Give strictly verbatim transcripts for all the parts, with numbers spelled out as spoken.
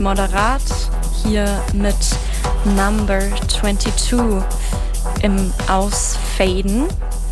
Moderat hier mit Number zweiundzwanzig im Ausfaden.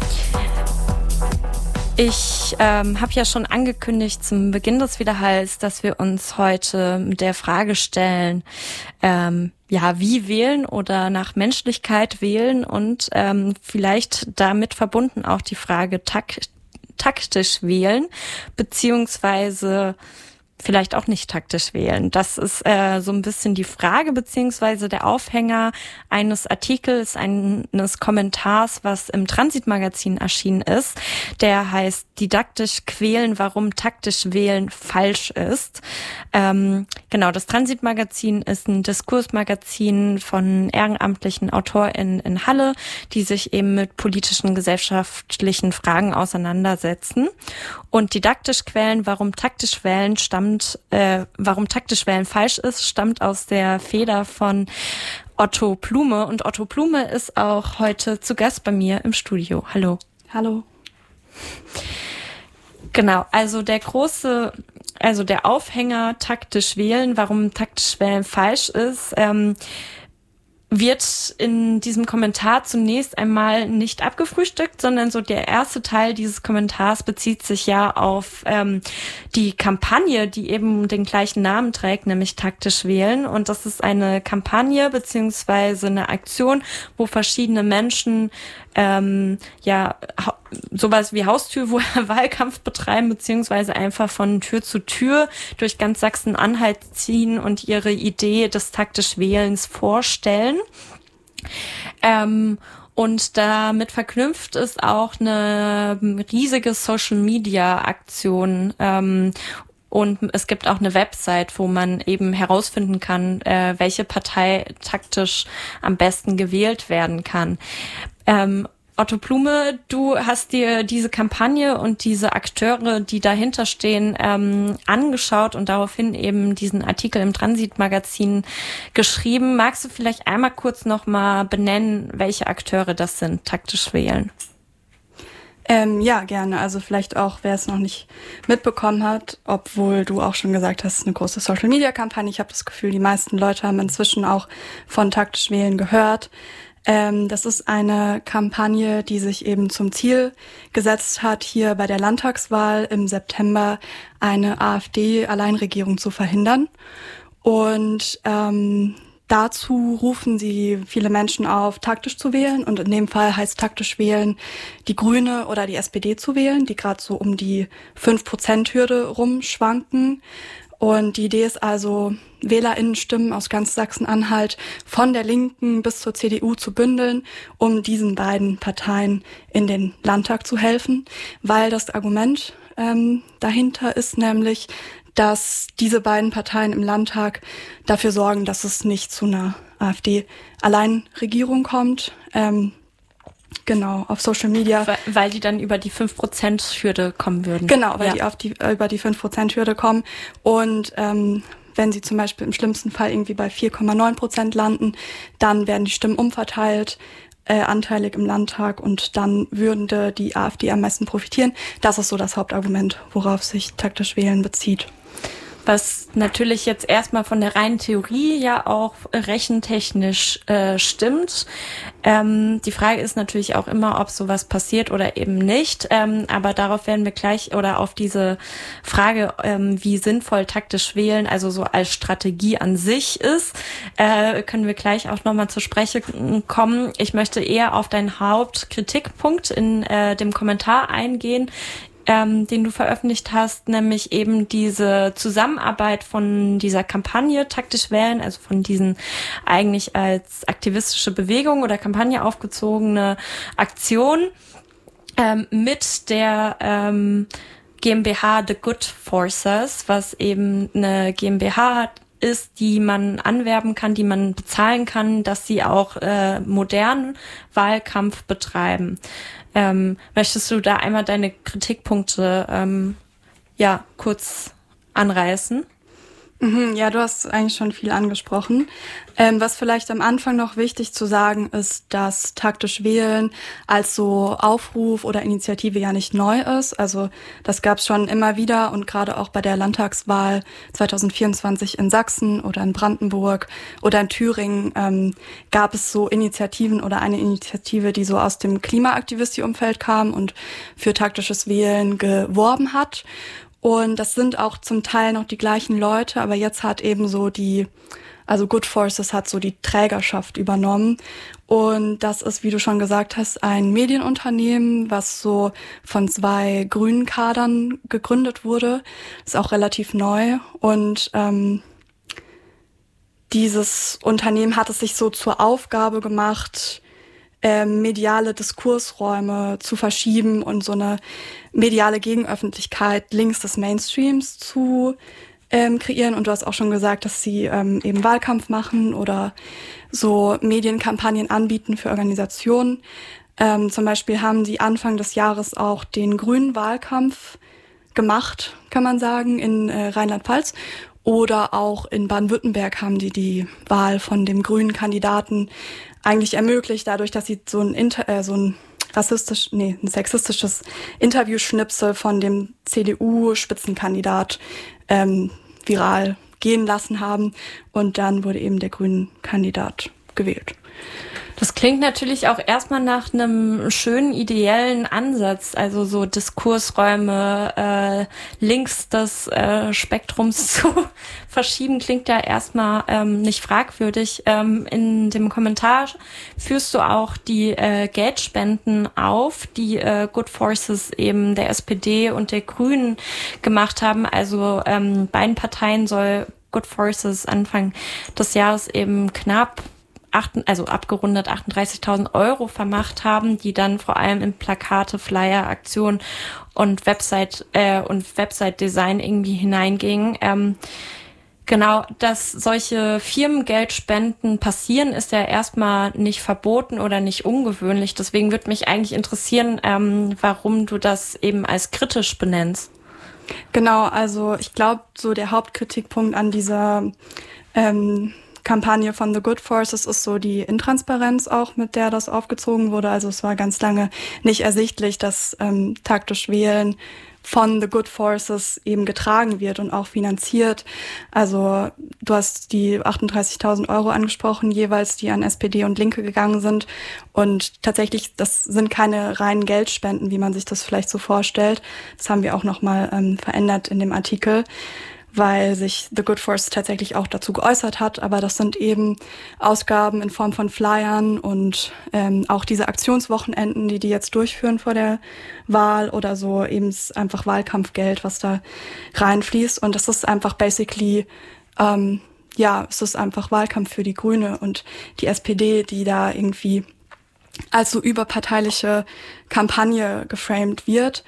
Ich ähm, habe ja schon angekündigt zum Beginn des Widerhalls, dass wir uns heute mit der Frage stellen, ähm, ja, wie wählen oder nach Menschlichkeit wählen und ähm, vielleicht damit verbunden auch die Frage tak- taktisch wählen, beziehungsweise vielleicht auch nicht taktisch wählen. Das ist äh, so ein bisschen die Frage, beziehungsweise der Aufhänger eines Artikels, eines Kommentars, was im Transitmagazin erschienen ist. Der heißt Didaktisch quälen, warum taktisch wählen falsch ist. Ähm, genau, das Transitmagazin ist ein Diskursmagazin von ehrenamtlichen AutorInnen in Halle, die sich eben mit politischen, gesellschaftlichen Fragen auseinandersetzen. Und didaktisch quälen, warum taktisch wählen stammt Äh, warum taktisch wählen falsch ist, stammt aus der Feder von Otto Blume. Und Otto Blume ist auch heute zu Gast bei mir im Studio. Hallo. Hallo. Genau, also der große, also der Aufhänger taktisch wählen, warum taktisch wählen falsch ist, ähm, wird in diesem Kommentar zunächst einmal nicht abgefrühstückt, sondern so der erste Teil dieses Kommentars bezieht sich ja auf ähm, die Kampagne, die eben den gleichen Namen trägt, nämlich taktisch wählen. Und das ist eine Kampagne beziehungsweise eine Aktion, wo verschiedene Menschen ähm, ja ha- sowas wie Haustürwahlkampf betreiben, beziehungsweise einfach von Tür zu Tür durch ganz Sachsen-Anhalt ziehen und ihre Idee des taktisch Wählens vorstellen. Ähm, und damit verknüpft ist auch eine riesige Social-Media-Aktion. Ähm, und es gibt auch eine Website, wo man eben herausfinden kann, äh, welche Partei taktisch am besten gewählt werden kann. Ähm, Otto Blume, du hast dir diese Kampagne und diese Akteure, die dahinter stehen, ähm, angeschaut und daraufhin eben diesen Artikel im Transitmagazin geschrieben. Magst du vielleicht einmal kurz nochmal benennen, welche Akteure das sind, taktisch wählen? Ähm, ja, gerne. Also vielleicht auch, wer es noch nicht mitbekommen hat, obwohl du auch schon gesagt hast, es ist eine große Social-Media-Kampagne. Ich habe das Gefühl, die meisten Leute haben inzwischen auch von taktisch wählen gehört. Ähm, das ist eine Kampagne, die sich eben zum Ziel gesetzt hat, hier bei der Landtagswahl im September eine AfD-Alleinregierung zu verhindern. Und ähm, dazu rufen sie viele Menschen auf, taktisch zu wählen. Und in dem Fall heißt taktisch wählen, die Grüne oder die S P D zu wählen, die gerade so um die fünf Prozent Hürde rumschwanken. Und die Idee ist also, WählerInnenstimmen aus ganz Sachsen-Anhalt von der Linken bis zur C D U zu bündeln, um diesen beiden Parteien in den Landtag zu helfen. Weil das Argument ähm, dahinter ist nämlich, dass diese beiden Parteien im Landtag dafür sorgen, dass es nicht zu einer AfD-Alleinregierung kommt. Ähm, Genau, auf Social Media. Weil, weil die dann über die fünf Prozent Hürde kommen würden. Genau, weil ja. die auf die äh, über die fünf Prozent Hürde kommen. Und ähm, wenn sie zum Beispiel im schlimmsten Fall irgendwie bei vier Komma neun Prozent landen, dann werden die Stimmen umverteilt, äh, anteilig im Landtag, und dann würde die AfD am meisten profitieren. Das ist so das Hauptargument, worauf sich taktisch wählen bezieht. Was natürlich jetzt erstmal von der reinen Theorie ja auch rechentechnisch äh, stimmt. Ähm, die Frage ist natürlich auch immer, ob sowas passiert oder eben nicht. Ähm, aber darauf werden wir gleich, oder auf diese Frage, ähm, wie sinnvoll taktisch wählen, also so als Strategie an sich ist, äh, können wir gleich auch nochmal zur Sprache kommen. Ich möchte eher auf deinen Hauptkritikpunkt in äh, dem Kommentar eingehen, Ähm, den du veröffentlicht hast, nämlich eben diese Zusammenarbeit von dieser Kampagne taktisch wählen, also von diesen eigentlich als aktivistische Bewegung oder Kampagne aufgezogene Aktion ähm, mit der ähm, GmbH The Good Forces, was eben eine GmbH hat, ist, die man anwerben kann, die man bezahlen kann, dass sie auch äh, modernen Wahlkampf betreiben. Ähm, möchtest du da einmal deine Kritikpunkte ähm, ja kurz anreißen? Ja, du hast eigentlich schon viel angesprochen. Ähm, was vielleicht am Anfang noch wichtig zu sagen ist, dass taktisch wählen als so Aufruf oder Initiative ja nicht neu ist. Also das gab es schon immer wieder und gerade auch bei der Landtagswahl zwanzig vierundzwanzig in Sachsen oder in Brandenburg oder in Thüringen ähm, gab es so Initiativen oder eine Initiative, die so aus dem Klimaaktivisti-Umfeld kam und für taktisches Wählen geworben hat. Und das sind auch zum Teil noch die gleichen Leute, aber jetzt hat eben so die, also Good Forces hat so die Trägerschaft übernommen. Und das ist, wie du schon gesagt hast, ein Medienunternehmen, was so von zwei grünen Kadern gegründet wurde. Ist auch relativ neu. Und ähm, dieses Unternehmen hat es sich so zur Aufgabe gemacht, Ähm, mediale Diskursräume zu verschieben und so eine mediale Gegenöffentlichkeit links des Mainstreams zu ähm, kreieren. Und du hast auch schon gesagt, dass sie ähm, eben Wahlkampf machen oder so Medienkampagnen anbieten für Organisationen. Ähm, zum Beispiel haben die Anfang des Jahres auch den grünen Wahlkampf gemacht, kann man sagen, in äh, Rheinland-Pfalz. Oder auch in Baden-Württemberg haben die die Wahl von dem grünen Kandidaten eigentlich ermöglicht, dadurch, dass sie so ein, Inter äh, so ein rassistisch, nee, ein sexistisches Interviewschnipsel von dem C D U-Spitzenkandidat ähm, viral gehen lassen haben. Und dann wurde eben der grüne Kandidat gewählt. Das klingt natürlich auch erstmal nach einem schönen, ideellen Ansatz, also so Diskursräume äh, links des äh, Spektrums zu verschieben, klingt ja erstmal ähm, nicht fragwürdig. Ähm, in dem Kommentar führst du auch die äh, Geldspenden auf, die äh, Good Forces eben der S P D und der Grünen gemacht haben. Also ähm, beiden Parteien soll Good Forces Anfang des Jahres eben knapp also abgerundet achtunddreißigtausend Euro vermacht haben, die dann vor allem in Plakate, Flyer, Aktionen und Website äh, und Website-Design irgendwie hineingingen. Ähm, genau, dass solche Firmengeldspenden passieren, ist ja erstmal nicht verboten oder nicht ungewöhnlich. Deswegen würde mich eigentlich interessieren, ähm, warum du das eben als kritisch benennst. Genau, also ich glaube, so der Hauptkritikpunkt an dieser ähm, Kampagne von The Good Forces ist so die Intransparenz auch, mit der das aufgezogen wurde. Also es war ganz lange nicht ersichtlich, dass ähm, taktisch Wählen von The Good Forces eben getragen wird und auch finanziert. Also du hast die achtunddreißigtausend Euro angesprochen, jeweils, die an S P D und Linke gegangen sind. Und tatsächlich, das sind keine reinen Geldspenden, wie man sich das vielleicht so vorstellt. Das haben wir auch nochmal ähm, verändert in dem Artikel, weil sich The Good Force tatsächlich auch dazu geäußert hat. Aber das sind eben Ausgaben in Form von Flyern und ähm, auch diese Aktionswochenenden, die die jetzt durchführen vor der Wahl oder so, eben einfach Wahlkampfgeld, was da reinfließt. Und das ist einfach basically, ähm, ja, es ist einfach Wahlkampf für die Grüne und die S P D, die da irgendwie als so überparteiliche Kampagne geframed wird.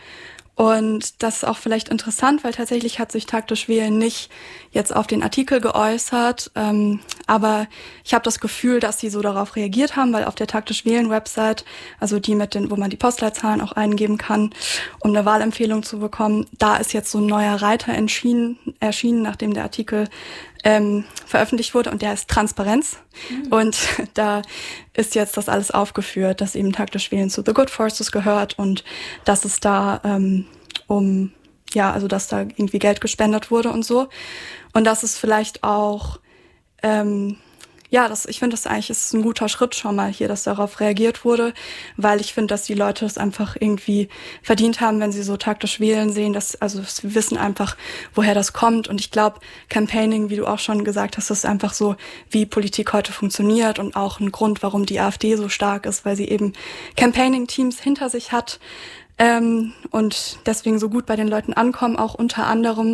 Und das ist auch vielleicht interessant, weil tatsächlich hat sich taktisch Wählen nicht jetzt auf den Artikel geäußert, ähm, aber ich habe das Gefühl, dass sie so darauf reagiert haben, weil auf der taktisch Wählen Website, also die mit den, wo man die Postleitzahlen auch eingeben kann, um eine Wahlempfehlung zu bekommen, da ist jetzt so ein neuer Reiter erschienen, erschienen, nachdem der Artikel ähm, veröffentlicht wurde, und der ist Transparenz. Mhm. Und da ist jetzt das alles aufgeführt, dass eben taktisch Wählen zu The Good Forces gehört und dass es da ähm, um, ja, also dass da irgendwie Geld gespendet wurde und so. Und das ist vielleicht auch, ähm, ja, das, ich finde, das eigentlich ist ein guter Schritt schon mal hier, dass darauf reagiert wurde, weil ich finde, dass die Leute es einfach irgendwie verdient haben, wenn sie so taktisch wählen sehen, dass, also sie wissen einfach, woher das kommt. Und ich glaube, Campaigning, wie du auch schon gesagt hast, ist einfach so, wie Politik heute funktioniert und auch ein Grund, warum die AfD so stark ist, weil sie eben Campaigning-Teams hinter sich hat ähm, und deswegen so gut bei den Leuten ankommen, auch unter anderem.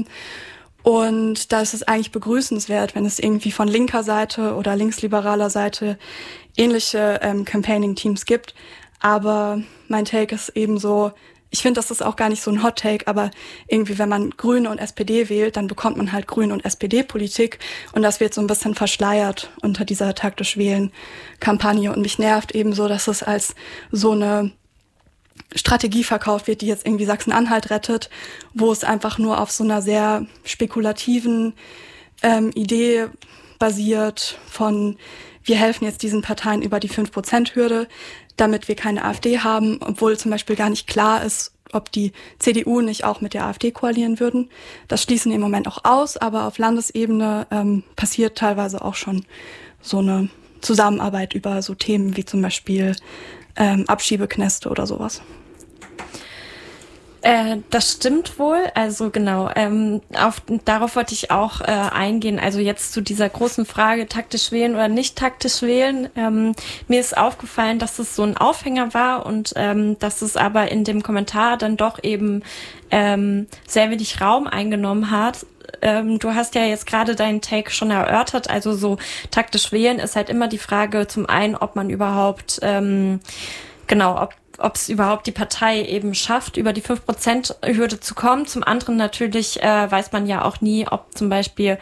Und da ist es eigentlich begrüßenswert, wenn es irgendwie von linker Seite oder linksliberaler Seite ähnliche ähm, Campaigning-Teams gibt. Aber mein Take ist eben so, ich finde, das ist auch gar nicht so ein Hot-Take, aber irgendwie, wenn man Grüne und S P D wählt, dann bekommt man halt Grüne und S P D-Politik. Und das wird so ein bisschen verschleiert unter dieser taktisch Wählen-Kampagne. Und mich nervt eben so, dass es als so eine Strategie verkauft wird, die jetzt irgendwie Sachsen-Anhalt rettet, wo es einfach nur auf so einer sehr spekulativen ähm, Idee basiert von, wir helfen jetzt diesen Parteien über die fünf Prozent Hürde, damit wir keine AfD haben, obwohl zum Beispiel gar nicht klar ist, ob die C D U nicht auch mit der AfD koalieren würden. Das schließen wir im Moment auch aus, aber auf Landesebene ähm, passiert teilweise auch schon so eine Zusammenarbeit über so Themen wie zum Beispiel ähm, Abschiebeknäste oder sowas. Äh, das stimmt wohl. Also genau, ähm, auf, darauf wollte ich auch äh, eingehen. Also jetzt zu dieser großen Frage, taktisch wählen oder nicht taktisch wählen. Ähm, mir ist aufgefallen, dass es so ein Aufhänger war und ähm, dass es aber in dem Kommentar dann doch eben ähm, sehr wenig Raum eingenommen hat. Ähm, du hast ja jetzt gerade deinen Take schon erörtert. Also so taktisch wählen ist halt immer die Frage zum einen, ob man überhaupt, ähm, genau, ob ob es überhaupt die Partei eben schafft, über die fünf Prozent Hürde zu kommen. Zum anderen natürlich äh, weiß man ja auch nie, ob zum Beispiel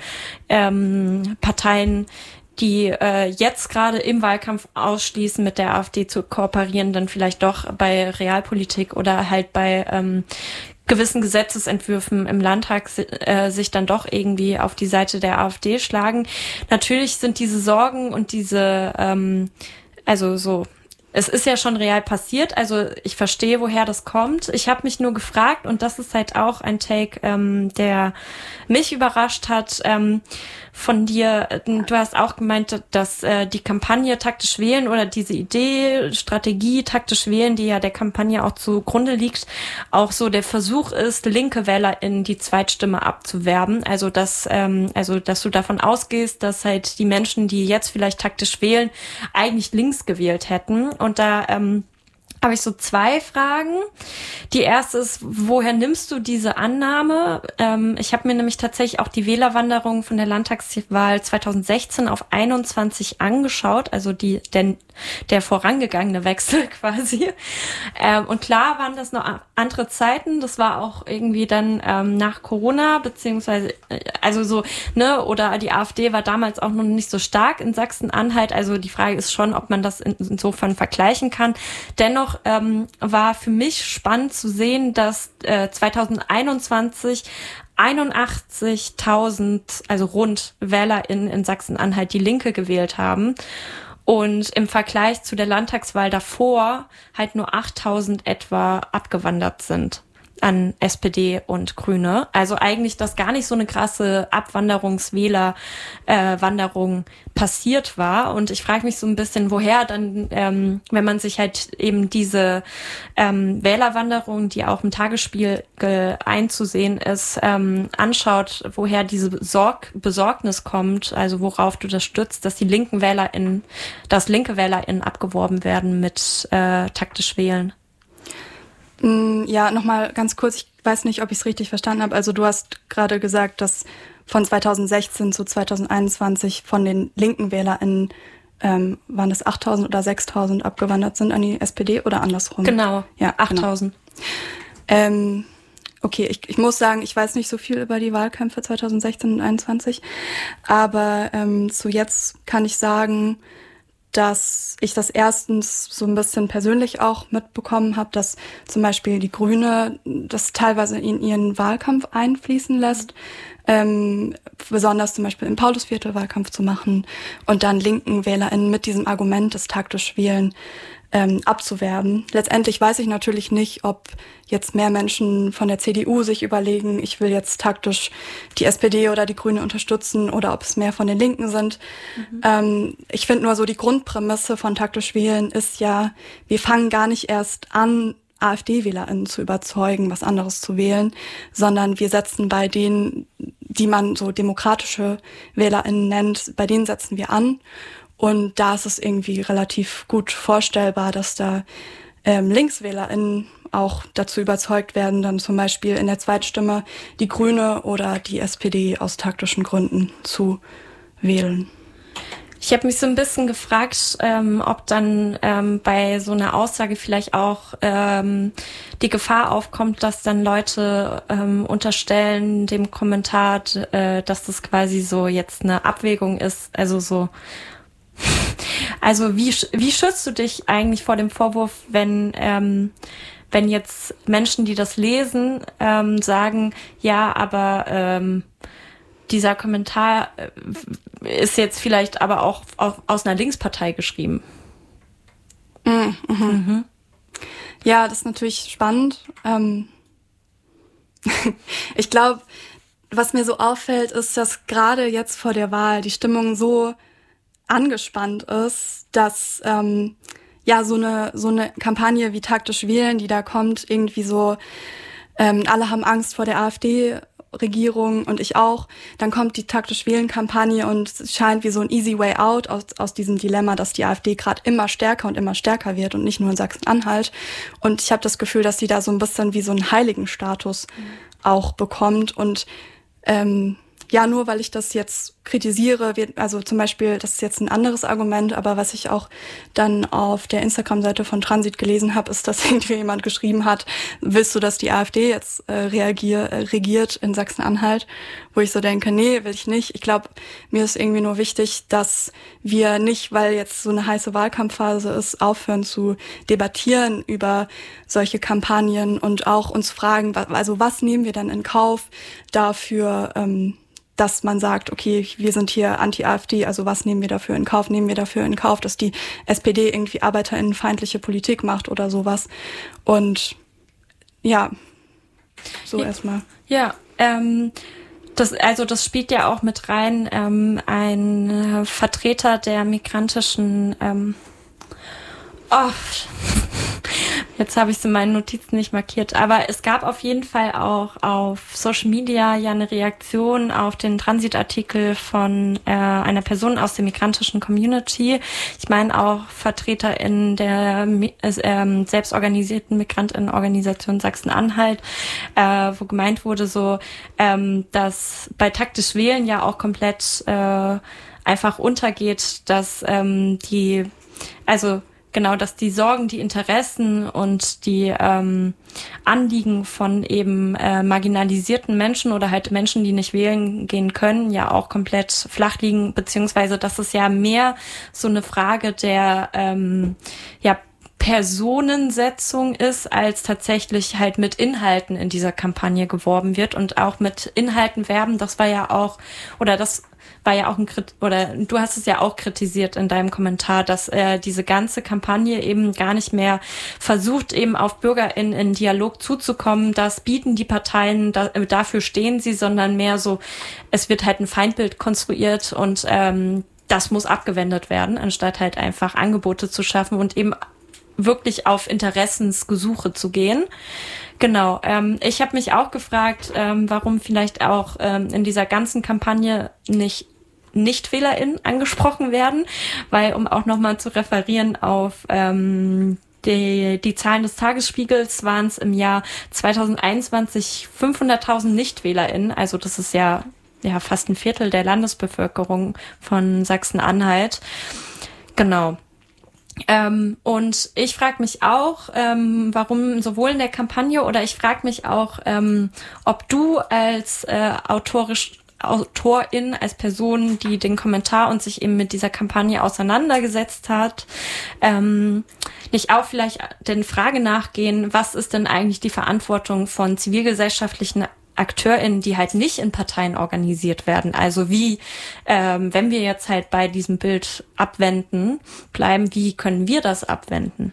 ähm, Parteien, die äh, jetzt gerade im Wahlkampf ausschließen, mit der AfD zu kooperieren, dann vielleicht doch bei Realpolitik oder halt bei ähm, gewissen Gesetzesentwürfen im Landtag äh, sich dann doch irgendwie auf die Seite der AfD schlagen. Natürlich sind diese Sorgen und diese, ähm, also so, es ist ja schon real passiert, also ich verstehe, woher das kommt. Ich habe mich nur gefragt, und das ist halt auch ein Take, ähm, der mich überrascht hat, ähm, von dir. Du hast auch gemeint, dass äh, die Kampagne taktisch wählen oder diese Idee, Strategie taktisch wählen, die ja der Kampagne auch zugrunde liegt, auch so der Versuch ist, linke Wähler in die Zweitstimme abzuwerben. Also dass, ähm, also dass du davon ausgehst, dass halt die Menschen, die jetzt vielleicht taktisch wählen, eigentlich links gewählt hätten. Und da ähm, habe ich so zwei Fragen. Die erste ist, woher nimmst du diese Annahme? Ähm, ich habe mir nämlich tatsächlich auch die Wählerwanderung von der Landtagswahl zwanzig sechzehn auf einundzwanzig angeschaut, also die der, der vorangegangene Wechsel quasi. Ähm, und klar waren das noch andere Zeiten. Das war auch irgendwie dann ähm, nach Corona, beziehungsweise also so, ne, oder die AfD war damals auch noch nicht so stark in Sachsen-Anhalt. Also die Frage ist schon, ob man das in, insofern vergleichen kann. Dennoch ähm, war für mich spannend zu sehen, dass äh, zwanzig einundzwanzig einundachtzigtausend, also rund WählerInnen in Sachsen-Anhalt die Linke gewählt haben. Und im Vergleich zu der Landtagswahl davor halt nur achttausend etwa abgewandert sind an S P D und Grüne. Also eigentlich, dass gar nicht so eine krasse Abwanderungswähler-Wanderung äh, passiert war. Und ich frage mich so ein bisschen, woher dann, ähm, wenn man sich halt eben diese ähm, Wählerwanderung, die auch im Tagesspiegel einzusehen ist, ähm, anschaut, woher diese Besorg- Besorgnis kommt, also worauf du das stützt, dass die linken WählerInnen, dass linke WählerInnen abgeworben werden mit äh, taktisch wählen. Ja, nochmal ganz kurz, ich weiß nicht, ob ich es richtig verstanden habe. Also du hast gerade gesagt, dass von zwanzig sechzehn zu zwanzig einundzwanzig von den linken WählerInnen ähm, waren es achttausend oder sechstausend abgewandert sind an die S P D oder andersrum? Genau, ja, achttausend. Genau. Ähm, okay, ich, ich muss sagen, ich weiß nicht so viel über die Wahlkämpfe zwanzig sechzehn und einundzwanzig, aber ähm, zu jetzt kann ich sagen, dass ich das erstens so ein bisschen persönlich auch mitbekommen habe, dass zum Beispiel die Grüne das teilweise in ihren Wahlkampf einfließen lässt, ähm, besonders zum Beispiel im Paulusviertel Wahlkampf zu machen und dann linken WählerInnen mit diesem Argument des taktisch Wählen ähm, abzuwerben. Letztendlich weiß ich natürlich nicht, ob jetzt mehr Menschen von der C D U sich überlegen, ich will jetzt taktisch die S P D oder die Grüne unterstützen oder ob es mehr von den Linken sind. Mhm. Ähm, ich finde nur so, die Grundprämisse von taktisch wählen ist ja, wir fangen gar nicht erst an, AfD-WählerInnen zu überzeugen, was anderes zu wählen, sondern wir setzen bei denen, die man so demokratische WählerInnen nennt, bei denen setzen wir an. Und da ist es irgendwie relativ gut vorstellbar, dass da ähm, LinkswählerInnen auch dazu überzeugt werden, dann zum Beispiel in der Zweitstimme die Grüne oder die S P D aus taktischen Gründen zu wählen. Ich habe mich so ein bisschen gefragt, ähm, ob dann ähm, bei so einer Aussage vielleicht auch ähm, die Gefahr aufkommt, dass dann Leute ähm, unterstellen dem Kommentar, äh, dass das quasi so jetzt eine Abwägung ist, also so. Also wie wie schützt du dich eigentlich vor dem Vorwurf, wenn ähm, wenn jetzt Menschen, die das lesen, ähm, sagen, ja, aber ähm, dieser Kommentar ist jetzt vielleicht aber auch aus einer Linkspartei geschrieben. Mhm. Mhm. Ja, das ist natürlich spannend. Ähm ich glaube, was mir so auffällt, ist, dass gerade jetzt vor der Wahl die Stimmung so angespannt ist, dass ähm, ja so eine so eine Kampagne wie taktisch wählen, die da kommt, irgendwie so ähm, alle haben Angst vor der AfD-Regierung und ich auch. Dann kommt die taktisch wählen-Kampagne und es scheint wie so ein easy way out aus aus diesem Dilemma, dass die AfD gerade immer stärker und immer stärker wird und nicht nur in Sachsen-Anhalt. Und ich habe das Gefühl, dass sie da so ein bisschen wie so einen Heiligenstatus mhm. auch bekommt und ähm, ja, nur weil ich das jetzt kritisiere, wird, also zum Beispiel, das ist jetzt ein anderes Argument, aber was ich auch dann auf der Instagram-Seite von Transit gelesen habe, ist, dass irgendwie jemand geschrieben hat, willst du, dass die AfD jetzt äh, reagier, äh, regiert in Sachsen-Anhalt? Wo ich so denke, nee, will ich nicht. Ich glaube, mir ist irgendwie nur wichtig, dass wir nicht, weil jetzt so eine heiße Wahlkampfphase ist, aufhören zu debattieren über solche Kampagnen und auch uns fragen, also was nehmen wir dann in Kauf dafür, ähm, dass man sagt, okay, wir sind hier anti-AfD, also was nehmen wir dafür in Kauf? Nehmen wir dafür in Kauf, dass die S P D irgendwie arbeiterinnenfeindliche Politik macht oder sowas? Und ja, so ja, erstmal. Ja, ähm, das, also das spielt ja auch mit rein, ähm, ein äh, Vertreter der migrantischen, ähm, oh, jetzt habe ich es in meinen Notizen nicht markiert, aber es gab auf jeden Fall auch auf Social Media ja eine Reaktion auf den Transit-Artikel von äh, einer Person aus der migrantischen Community. Ich meine auch Vertreter in der äh, selbstorganisierten Migrantinnenorganisation Sachsen-Anhalt, äh, wo gemeint wurde so, ähm, dass bei taktisch wählen ja auch komplett äh, einfach untergeht, dass ähm, die, also Genau, dass die Sorgen, die Interessen und die ähm, Anliegen von eben äh, marginalisierten Menschen oder halt Menschen, die nicht wählen gehen können, ja auch komplett flach liegen, beziehungsweise dass es ja mehr so eine Frage der ähm, ja Personensetzung ist, als tatsächlich halt mit Inhalten in dieser Kampagne geworben wird und auch mit Inhalten werben. Das war ja auch, oder das war ja auch ein Krit oder du hast es ja auch kritisiert in deinem Kommentar, dass äh, diese ganze Kampagne eben gar nicht mehr versucht, eben auf BürgerInnen in Dialog zuzukommen. Das bieten die Parteien, da, äh, dafür stehen sie, sondern mehr so, es wird halt ein Feindbild konstruiert und ähm, das muss abgewendet werden, anstatt halt einfach Angebote zu schaffen und eben wirklich auf Interessensgesuche zu gehen. Genau. Ähm, ich habe mich auch gefragt, ähm, warum vielleicht auch ähm, in dieser ganzen Kampagne nicht NichtwählerInnen angesprochen werden, weil, um auch nochmal zu referieren auf ähm, die, die Zahlen des Tagesspiegels, waren es im Jahr zweitausendeinundzwanzig fünfhunderttausend NichtwählerInnen, also das ist ja, ja fast ein Viertel der Landesbevölkerung von Sachsen-Anhalt. Genau. Ähm, und ich frage mich auch, ähm, warum sowohl in der Kampagne oder ich frage mich auch, ähm, ob du als äh, autorisch Autorin, als Person, die den Kommentar und sich eben mit dieser Kampagne auseinandergesetzt hat, ähm, nicht auch vielleicht den Frage nachgehen, was ist denn eigentlich die Verantwortung von zivilgesellschaftlichen AkteurInnen, die halt nicht in Parteien organisiert werden. Also wie, ähm, wenn wir jetzt halt bei diesem Bild abwenden bleiben, wie können wir das abwenden?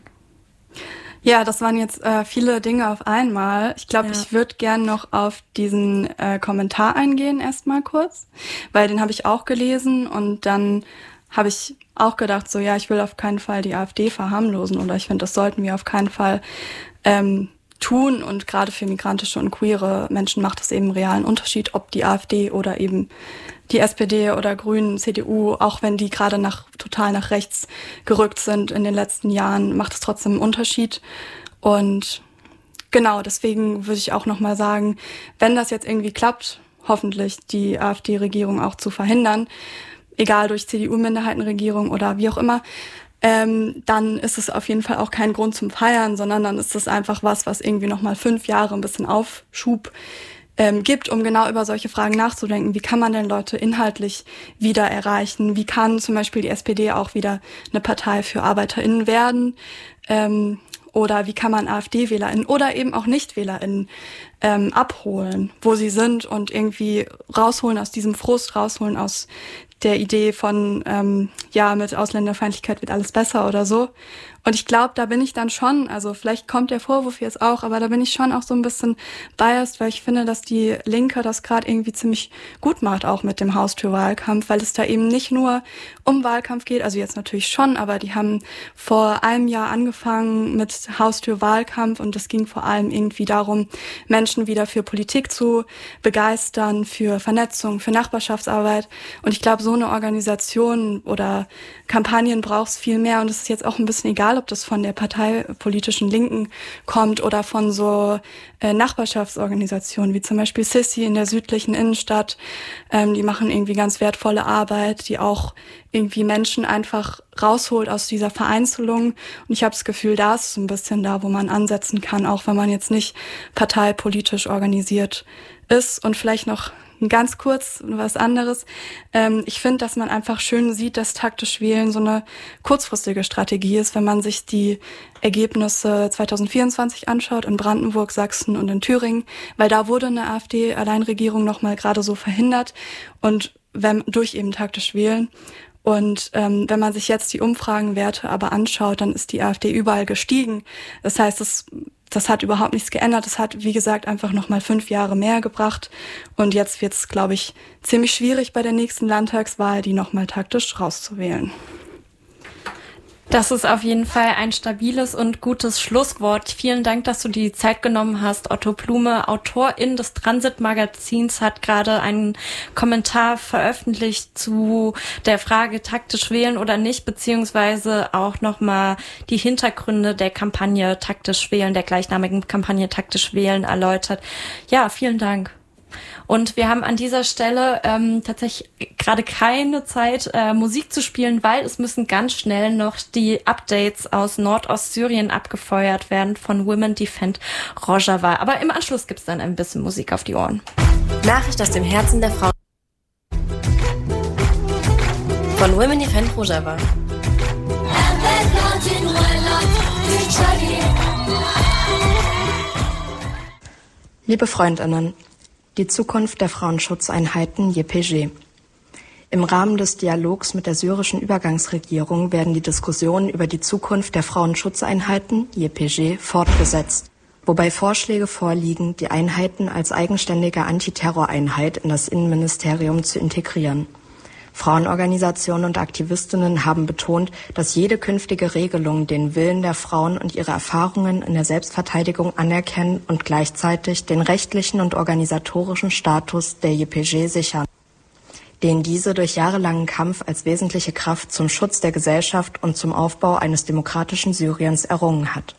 Ja, das waren jetzt äh, viele Dinge auf einmal. Ich glaube, ja. ich würde gern noch auf diesen äh, Kommentar eingehen erstmal kurz, weil den habe ich auch gelesen und dann habe ich auch gedacht, so ja, ich will auf keinen Fall die AfD verharmlosen oder ich finde, das sollten wir auf keinen Fall ähm, tun und gerade für migrantische und queere Menschen macht es eben einen realen Unterschied, ob die AfD oder eben die S P D oder Grünen, C D U, auch wenn die gerade nach total nach rechts gerückt sind in den letzten Jahren, macht es trotzdem einen Unterschied. Und genau, deswegen würde ich auch nochmal sagen, wenn das jetzt irgendwie klappt, hoffentlich die AfD-Regierung auch zu verhindern, egal durch C D U-Minderheitenregierung oder wie auch immer, Ähm, dann ist es auf jeden Fall auch kein Grund zum Feiern, sondern dann ist es einfach was, was irgendwie nochmal fünf Jahre ein bisschen Aufschub ähm, gibt, um genau über solche Fragen nachzudenken. Wie kann man denn Leute inhaltlich wieder erreichen? Wie kann zum Beispiel die S P D auch wieder eine Partei für ArbeiterInnen werden? Ähm, Oder wie kann man AfD-WählerInnen oder eben auch Nicht-WählerInnen ähm, abholen, wo sie sind und irgendwie rausholen aus diesem Frust, rausholen aus der Idee von, ähm, ja, mit Ausländerfeindlichkeit wird alles besser oder so. Und ich glaube, da bin ich dann schon, also vielleicht kommt der Vorwurf jetzt auch, aber da bin ich schon auch so ein bisschen biased, weil ich finde, dass die Linke das gerade irgendwie ziemlich gut macht, auch mit dem Haustürwahlkampf, weil es da eben nicht nur um Wahlkampf geht, also jetzt natürlich schon, aber die haben vor einem Jahr angefangen mit Haustürwahlkampf und es ging vor allem irgendwie darum, Menschen wieder für Politik zu begeistern, für Vernetzung, für Nachbarschaftsarbeit. Und ich glaube, so eine Organisation oder Kampagnen braucht es viel mehr und es ist jetzt auch ein bisschen egal, ob das von der parteipolitischen Linken kommt oder von so äh, Nachbarschaftsorganisationen, wie zum Beispiel Sissi in der südlichen Innenstadt. Ähm, die machen irgendwie ganz wertvolle Arbeit, die auch irgendwie Menschen einfach rausholt aus dieser Vereinzelung. Und ich habe das Gefühl, da ist so ein bisschen da, wo man ansetzen kann, auch wenn man jetzt nicht parteipolitisch organisiert ist. Und vielleicht noch ganz kurz was anderes. Ähm, ich finde, dass man einfach schön sieht, dass taktisch Wählen so eine kurzfristige Strategie ist, wenn man sich die Ergebnisse zwanzig vierundzwanzig anschaut, in Brandenburg, Sachsen und in Thüringen, weil da wurde eine AfD-Alleinregierung nochmal gerade so verhindert und wenn, durch eben taktisch Wählen. Und ähm, wenn man sich jetzt die Umfragenwerte aber anschaut, dann ist die AfD überall gestiegen. Das heißt, das Das hat überhaupt nichts geändert. Das hat, wie gesagt, einfach nochmal fünf Jahre mehr gebracht. Und jetzt wird es, glaube ich, ziemlich schwierig bei der nächsten Landtagswahl, die nochmal taktisch rauszuwählen. Das ist auf jeden Fall ein stabiles und gutes Schlusswort. Vielen Dank, dass du die Zeit genommen hast. Otto Blume, Autorin des Transit-Magazins, hat gerade einen Kommentar veröffentlicht zu der Frage taktisch wählen oder nicht, beziehungsweise auch nochmal die Hintergründe der Kampagne taktisch wählen, der gleichnamigen Kampagne taktisch wählen erläutert. Ja, vielen Dank. Und wir haben an dieser Stelle ähm, tatsächlich gerade keine Zeit, äh, Musik zu spielen, weil es müssen ganz schnell noch die Updates aus Nordostsyrien abgefeuert werden von Women Defend Rojava. Aber im Anschluss gibt's dann ein bisschen Musik auf die Ohren. Nachricht aus dem Herzen der Frau von Women Defend Rojava. Liebe Freundinnen, die Zukunft der Frauenschutzeinheiten J P G. Im Rahmen des Dialogs mit der syrischen Übergangsregierung werden die Diskussionen über die Zukunft der Frauenschutzeinheiten J P G fortgesetzt, wobei Vorschläge vorliegen, die Einheiten als eigenständige Antiterroreinheit in das Innenministerium zu integrieren. Frauenorganisationen und Aktivistinnen haben betont, dass jede künftige Regelung den Willen der Frauen und ihre Erfahrungen in der Selbstverteidigung anerkennen und gleichzeitig den rechtlichen und organisatorischen Status der J P G sichern, den diese durch jahrelangen Kampf als wesentliche Kraft zum Schutz der Gesellschaft und zum Aufbau eines demokratischen Syriens errungen hat.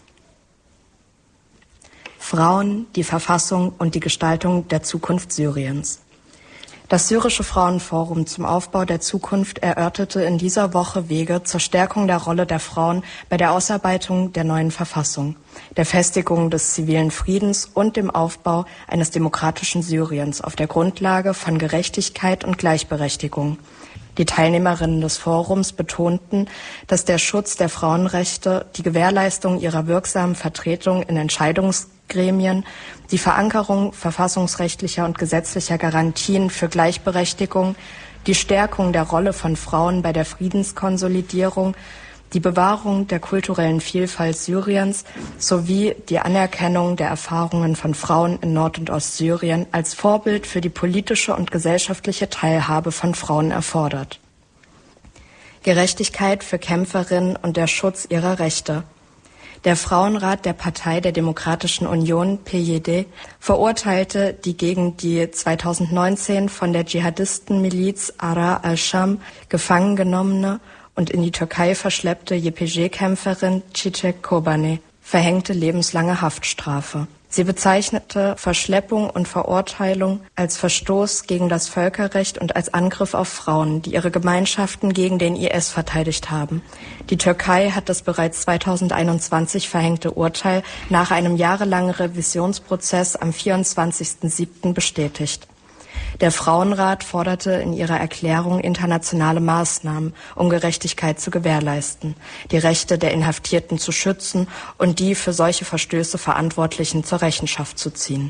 Frauen, die Verfassung und die Gestaltung der Zukunft Syriens. Das Syrische Frauenforum zum Aufbau der Zukunft erörterte in dieser Woche Wege zur Stärkung der Rolle der Frauen bei der Ausarbeitung der neuen Verfassung, der Festigung des zivilen Friedens und dem Aufbau eines demokratischen Syriens auf der Grundlage von Gerechtigkeit und Gleichberechtigung. Die Teilnehmerinnen des Forums betonten, dass der Schutz der Frauenrechte, die Gewährleistung ihrer wirksamen Vertretung in Entscheidungsgremien, die Verankerung verfassungsrechtlicher und gesetzlicher Garantien für Gleichberechtigung, die Stärkung der Rolle von Frauen bei der Friedenskonsolidierung, die Bewahrung der kulturellen Vielfalt Syriens sowie die Anerkennung der Erfahrungen von Frauen in Nord- und Ostsyrien als Vorbild für die politische und gesellschaftliche Teilhabe von Frauen erfordert. Gerechtigkeit für Kämpferinnen und der Schutz ihrer Rechte. Der Frauenrat der Partei der Demokratischen Union, P Y D, verurteilte die gegen die zweitausendneunzehn von der Dschihadistenmiliz Ara al-Sham gefangen genommene und in die Türkei verschleppte J P G-Kämpferin Çiçek Kobane, verhängte lebenslange Haftstrafe. Sie bezeichnete Verschleppung und Verurteilung als Verstoß gegen das Völkerrecht und als Angriff auf Frauen, die ihre Gemeinschaften gegen den I S verteidigt haben. Die Türkei hat das bereits zweitausendeinundzwanzig verhängte Urteil nach einem jahrelangen Revisionsprozess am vierundzwanzigsten siebten bestätigt. Der Frauenrat forderte in ihrer Erklärung internationale Maßnahmen, um Gerechtigkeit zu gewährleisten, die Rechte der Inhaftierten zu schützen und die für solche Verstöße Verantwortlichen zur Rechenschaft zu ziehen.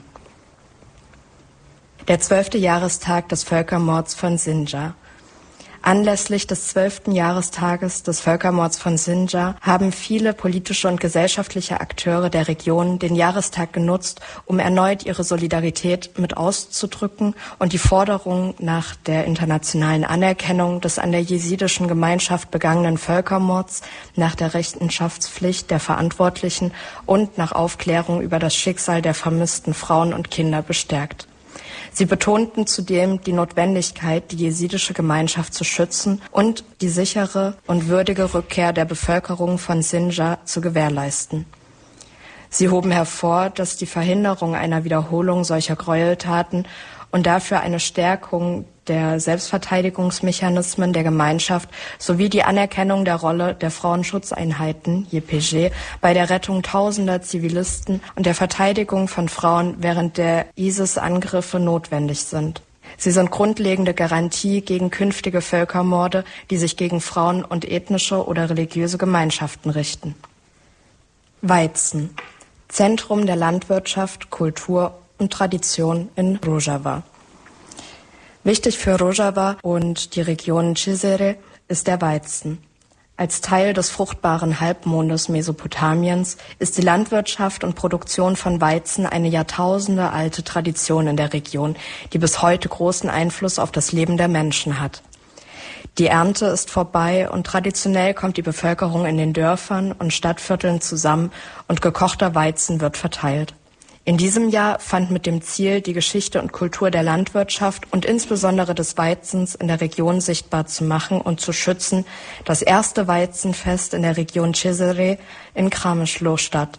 Der zwölfte Jahrestag des Völkermords von Sinjar. Anlässlich des zwölften Jahrestages des Völkermords von Sinjar haben viele politische und gesellschaftliche Akteure der Region den Jahrestag genutzt, um erneut ihre Solidarität mit auszudrücken und die Forderung nach der internationalen Anerkennung des an der jesidischen Gemeinschaft begangenen Völkermords, nach der Rechenschaftspflicht der Verantwortlichen und nach Aufklärung über das Schicksal der vermissten Frauen und Kinder bestärkt. Sie betonten zudem die Notwendigkeit, die jesidische Gemeinschaft zu schützen und die sichere und würdige Rückkehr der Bevölkerung von Sinjar zu gewährleisten. Sie hoben hervor, dass die Verhinderung einer Wiederholung solcher Gräueltaten und dafür eine Stärkung der Selbstverteidigungsmechanismen der Gemeinschaft sowie die Anerkennung der Rolle der Frauenschutzeinheiten J P G bei der Rettung tausender Zivilisten und der Verteidigung von Frauen während der ISIS-Angriffe notwendig sind. Sie sind grundlegende Garantie gegen künftige Völkermorde, die sich gegen Frauen und ethnische oder religiöse Gemeinschaften richten. Weizen. Zentrum der Landwirtschaft, Kultur und Tradition in Rojava. Wichtig für Rojava und die Region Cizre ist der Weizen. Als Teil des fruchtbaren Halbmondes Mesopotamiens ist die Landwirtschaft und Produktion von Weizen eine jahrtausendealte Tradition in der Region, die bis heute großen Einfluss auf das Leben der Menschen hat. Die Ernte ist vorbei und traditionell kommt die Bevölkerung in den Dörfern und Stadtvierteln zusammen und gekochter Weizen wird verteilt. In diesem Jahr fand mit dem Ziel, die Geschichte und Kultur der Landwirtschaft und insbesondere des Weizens in der Region sichtbar zu machen und zu schützen, das erste Weizenfest in der Region Cizre in Kramishlo statt.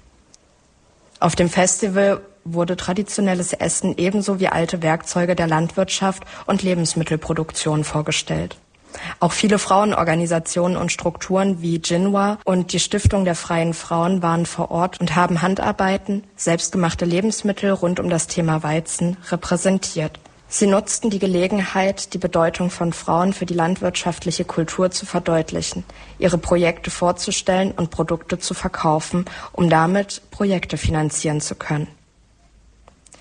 Auf dem Festival wurde traditionelles Essen ebenso wie alte Werkzeuge der Landwirtschaft und Lebensmittelproduktion vorgestellt. Auch viele Frauenorganisationen und Strukturen wie Jinwa und die Stiftung der Freien Frauen waren vor Ort und haben Handarbeiten, selbstgemachte Lebensmittel rund um das Thema Weizen repräsentiert. Sie nutzten die Gelegenheit, die Bedeutung von Frauen für die landwirtschaftliche Kultur zu verdeutlichen, ihre Projekte vorzustellen und Produkte zu verkaufen, um damit Projekte finanzieren zu können.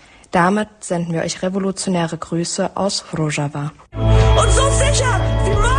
Damit senden wir euch revolutionäre Grüße aus Rojava. Und so sicher wie morgen